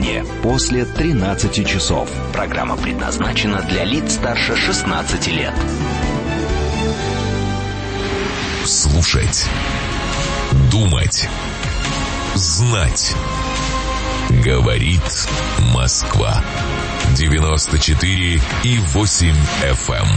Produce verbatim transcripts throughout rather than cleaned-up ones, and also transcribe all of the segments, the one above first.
воскресенье после тринадцати часов. Программа предназначена для лиц старше шестнадцати лет. Слушать, думать, знать. Говорит Москва. девяносто четыре и восемь эф эм.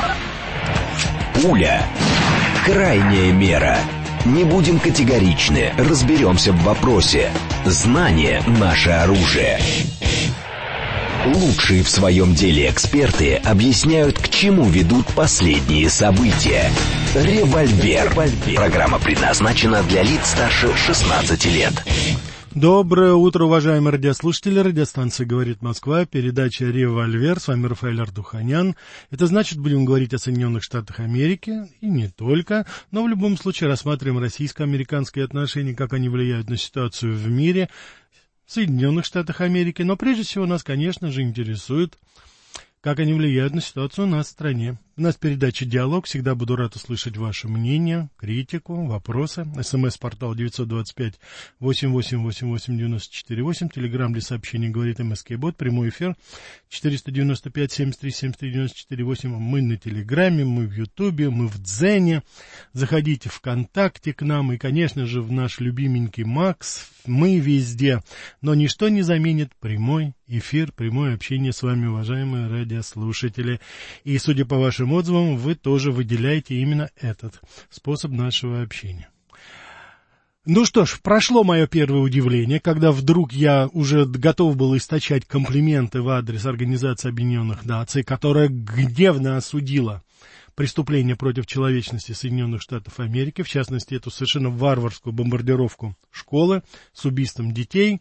Пуля. Крайняя мера. Не будем категоричны, разберемся в вопросе. Знание – наше оружие. Лучшие в своем деле эксперты объясняют, к чему ведут последние события. Револьвер. Программа предназначена для лиц старше шестнадцати лет. Доброе утро, уважаемые радиослушатели. Радиостанция «Говорит Москва», передача «Револьвер». С вами Рафаэль Ардуханян. Это значит, будем говорить о Соединенных Штатах Америки, и не только, но в любом случае рассматриваем российско-американские отношения, как они влияют на ситуацию в мире, в Соединенных Штатах Америки. Но прежде всего нас, конечно же, интересует, как они влияют на ситуацию у нас в стране. У нас передача «Диалог». Всегда буду рад услышать ваше мнение, критику, вопросы. СМС-портал девять два пять восемь восемь восемь восемь девять четыре восемь. Телеграмм для сообщений «Говорит МСК-бот». Прямой эфир четыре девять пять семь три семь три девять четыре восемь. Мы на Телеграме, мы в Ютубе, мы в Дзене. Заходите ВКонтакте к нам. И, конечно же, в наш любименький Макс. Мы везде. Но ничто не заменит прямой эфир, прямое общение с вами, уважаемые радиослушатели. И, судя по вашим отзывам, вы тоже выделяете именно этот способ нашего общения. Ну что ж, прошло мое первое удивление, когда вдруг я уже готов был источать комплименты в адрес Организации Объединенных Наций, которая гневно осудила преступления против человечности Соединенных Штатов Америки, в частности, эту совершенно варварскую бомбардировку школы с убийством детей.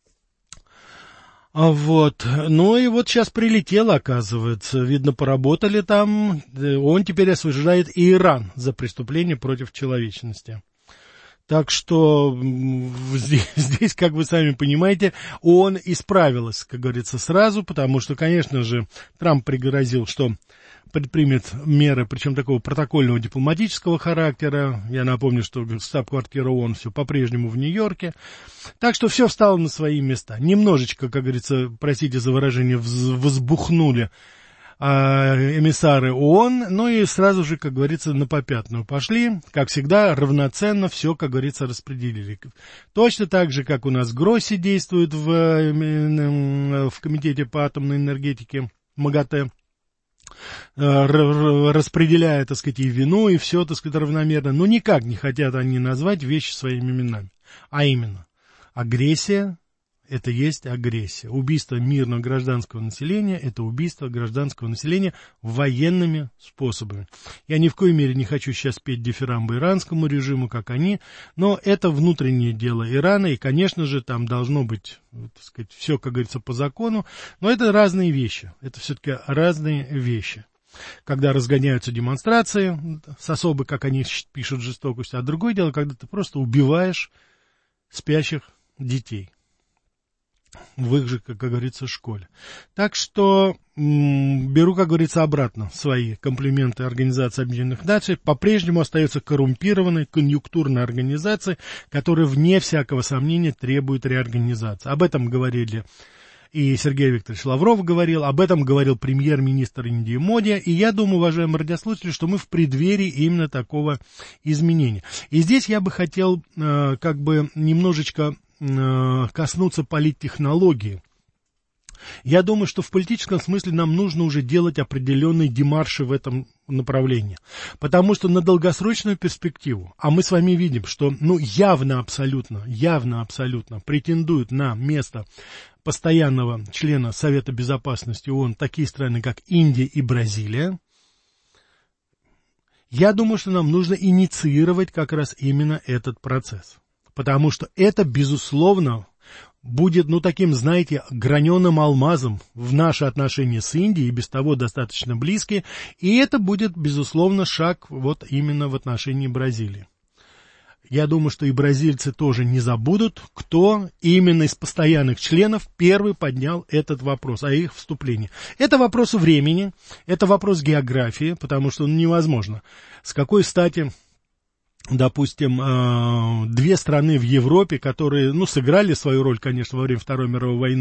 А вот, ну и вот сейчас прилетело, оказывается, видно, поработали там, он теперь осуждает и Иран за преступление против человечности. Так что здесь, здесь, как вы сами понимаете, ООН исправилась, как говорится, сразу, потому что, конечно же, Трамп пригрозил, что предпримет меры, причем такого протокольного дипломатического характера. Я напомню, что штаб-квартира ООН все по-прежнему в Нью-Йорке. Так что все встало на свои места. Немножечко, как говорится, простите за выражение, взбухнули а, эмиссары ООН, ну и сразу же, как говорится, на попятную пошли. Как всегда, равноценно все, как говорится, распределили. Точно так же, как у нас Гросси действует в, в Комитете по атомной энергетике МАГАТЭ. Распределяя, так сказать, и вину, и все, так сказать, равномерно. Но никак не хотят они назвать вещи своими именами. А именно, агрессия – это есть агрессия. Убийство мирного гражданского населения – это убийство гражданского населения военными способами. Я ни в коей мере не хочу сейчас петь дифирамбы иранскому режиму, как они, но это внутреннее дело Ирана, и, конечно же, там должно быть, так сказать, все, как говорится, по закону, но это разные вещи, это все-таки разные вещи. Когда разгоняются демонстрации с особой, как они пишут, жестокостью, а другое дело, когда ты просто убиваешь спящих детей в их же, как говорится, школе. Так что м- беру, как говорится, обратно свои комплименты Организации Объединенных Наций. По-прежнему остается коррумпированной, конъюнктурной организацией, которая, вне всякого сомнения, требует реорганизации. Об этом говорили и Сергей Викторович Лавров говорил, об этом говорил премьер-министр Индии Моди, и я думаю, уважаемые радиослушатели, что мы в преддверии именно такого изменения. И здесь я бы хотел э, как бы немножечко коснуться политтехнологии. Я думаю, что в политическом смысле нам нужно уже делать определенные демарши в этом направлении. Потому что на долгосрочную перспективу, а мы с вами видим, что ну, явно абсолютно, явно абсолютно претендуют на место постоянного члена Совета Безопасности ООН такие страны, как Индия и Бразилия. Я думаю, что нам нужно инициировать как раз именно этот процесс. Потому что это, безусловно, будет, ну, таким, знаете, граненым алмазом в наши отношения с Индией, и без того достаточно близкие, и это будет, безусловно, шаг вот именно в отношении Бразилии. Я думаю, что и бразильцы тоже не забудут, кто именно из постоянных членов первый поднял этот вопрос о их вступлении. Это вопрос времени, это вопрос географии, потому что ну, невозможно. С какой стати... Допустим, две страны в Европе, которые, ну, сыграли свою роль, конечно, во время Второй мировой войны,